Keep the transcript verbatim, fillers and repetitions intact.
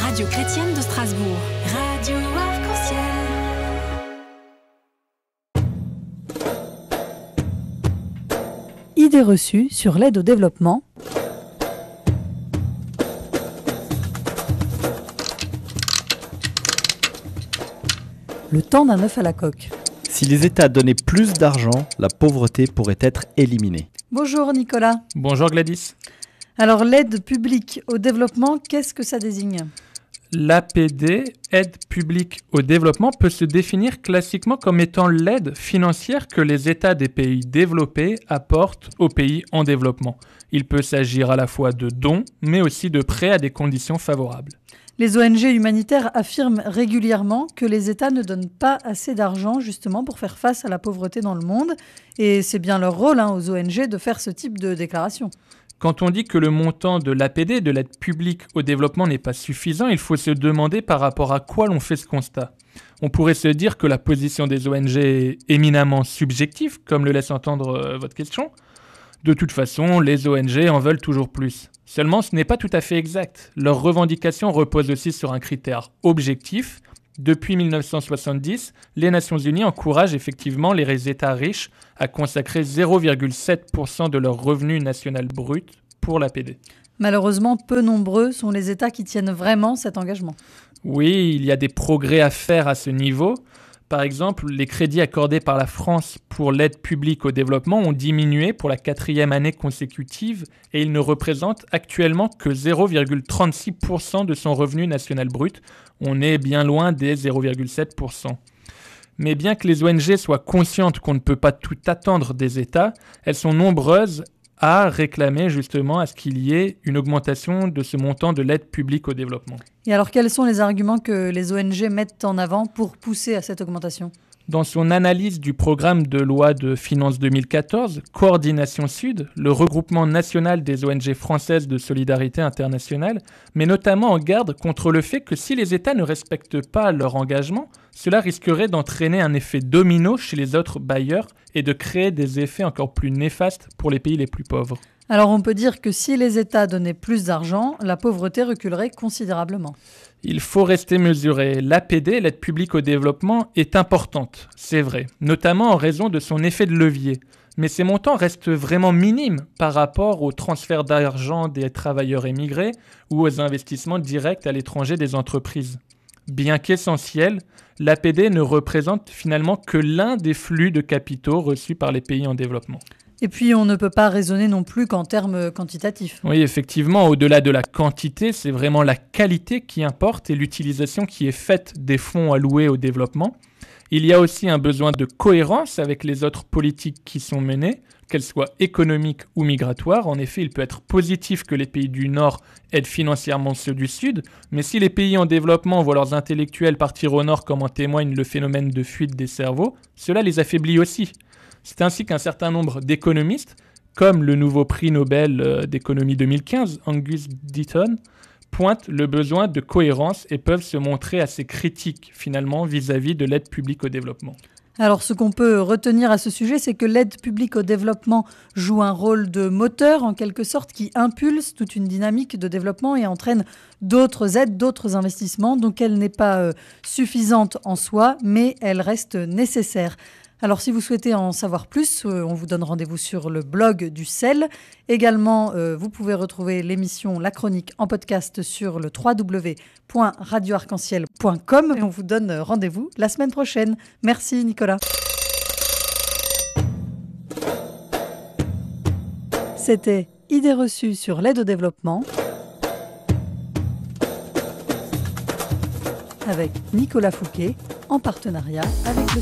Radio chrétienne de Strasbourg. Radio Arc-en-Ciel. Idées reçues sur l'aide au développement. Le temps d'un œuf à la coque. Si les États donnaient plus d'argent, la pauvreté pourrait être éliminée. Bonjour Nicolas. Bonjour Gladys. Alors l'aide publique au développement, qu'est-ce que ça désigne ? L'A P D, aide publique au développement, peut se définir classiquement comme étant l'aide financière que les États des pays développés apportent aux pays en développement. Il peut s'agir à la fois de dons, mais aussi de prêts à des conditions favorables. Les O N G humanitaires affirment régulièrement que les États ne donnent pas assez d'argent justement pour faire face à la pauvreté dans le monde. Et c'est bien leur rôle hein, aux O N G de faire ce type de déclaration. Quand on dit que le montant de l'A P D, de l'aide publique au développement, n'est pas suffisant, il faut se demander par rapport à quoi l'on fait ce constat. On pourrait se dire que la position des O N G est éminemment subjective, comme le laisse entendre euh, votre question. De toute façon, les O N G en veulent toujours plus. Seulement, ce n'est pas tout à fait exact. Leurs revendications reposent aussi sur un critère objectif. Depuis dix-neuf cent soixante-dix, les Nations Unies encouragent effectivement les États riches à consacrer zéro virgule sept pour cent de leur revenu national brut pour l'A P D. Malheureusement, peu nombreux sont les États qui tiennent vraiment cet engagement. Oui, il y a des progrès à faire à ce niveau. Par exemple, les crédits accordés par la France pour l'aide publique au développement ont diminué pour la quatrième année consécutive et ils ne représentent actuellement que zéro virgule trente-six pour cent de son revenu national brut. On est bien loin des zéro virgule sept pour cent. Mais bien que les O N G soient conscientes qu'on ne peut pas tout attendre des États, elles sont nombreuses à réclamer justement à ce qu'il y ait une augmentation de ce montant de l'aide publique au développement. Et alors, quels sont les arguments que les O N G mettent en avant pour pousser à cette augmentation ? Dans son analyse du programme de loi de finances deux mille quatorze, Coordination Sud, le regroupement national des O N G françaises de solidarité internationale, met notamment en garde contre le fait que si les États ne respectent pas leur engagement, cela risquerait d'entraîner un effet domino chez les autres bailleurs et de créer des effets encore plus néfastes pour les pays les plus pauvres. Alors on peut dire que si les États donnaient plus d'argent, la pauvreté reculerait considérablement. Il faut rester mesuré. L'A P D, l'aide publique au développement, est importante, c'est vrai, notamment en raison de son effet de levier. Mais ces montants restent vraiment minimes par rapport au transfert d'argent des travailleurs émigrés ou aux investissements directs à l'étranger des entreprises. Bien qu'essentiel, l'A P D ne représente finalement que l'un des flux de capitaux reçus par les pays en développement. Et puis, on ne peut pas raisonner non plus qu'en termes quantitatifs. Oui, effectivement, au-delà de la quantité, c'est vraiment la qualité qui importe et l'utilisation qui est faite des fonds alloués au développement. Il y a aussi un besoin de cohérence avec les autres politiques qui sont menées, qu'elles soient économiques ou migratoires. En effet, il peut être positif que les pays du Nord aident financièrement ceux du Sud, mais si les pays en développement voient leurs intellectuels partir au Nord, comme en témoigne le phénomène de fuite des cerveaux, cela les affaiblit aussi. C'est ainsi qu'un certain nombre d'économistes, comme le nouveau prix Nobel d'économie deux mille quinze, Angus Deaton, pointent le besoin de cohérence et peuvent se montrer assez critiques finalement vis-à-vis de l'aide publique au développement. Alors ce qu'on peut retenir à ce sujet, c'est que l'aide publique au développement joue un rôle de moteur en quelque sorte qui impulse toute une dynamique de développement et entraîne d'autres aides, d'autres investissements. Donc elle n'est pas euh, suffisante en soi, mais elle reste nécessaire. Alors si vous souhaitez en savoir plus, euh, on vous donne rendez-vous sur le blog du C E L. Également, euh, vous pouvez retrouver l'émission La Chronique en podcast sur le w w w point radio arc en ciel point com et on vous donne rendez-vous la semaine prochaine. Merci Nicolas. C'était Idées reçues sur l'aide au développement avec Nicolas Fouquet en partenariat avec le